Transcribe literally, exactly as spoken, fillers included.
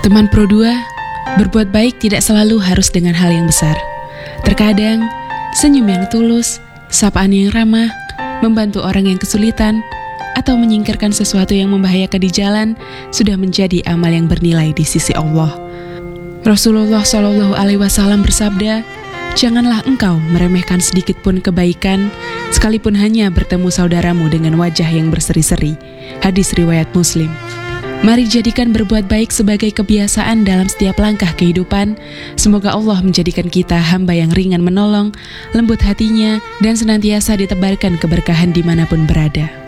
Teman Pro dua, berbuat baik tidak selalu harus dengan hal yang besar. Terkadang, senyum yang tulus, sapaan yang ramah, membantu orang yang kesulitan, atau menyingkirkan sesuatu yang membahayakan di jalan sudah menjadi amal yang bernilai di sisi Allah. Rasulullah shallallahu alaihi wasallam bersabda, "Janganlah engkau meremehkan sedikit pun kebaikan, sekalipun hanya bertemu saudaramu dengan wajah yang berseri-seri." Hadis riwayat Muslim. Mari jadikan berbuat baik sebagai kebiasaan dalam setiap langkah kehidupan. Semoga Allah menjadikan kita hamba yang ringan menolong, lembut hatinya, dan senantiasa ditebarkan keberkahan dimanapun berada.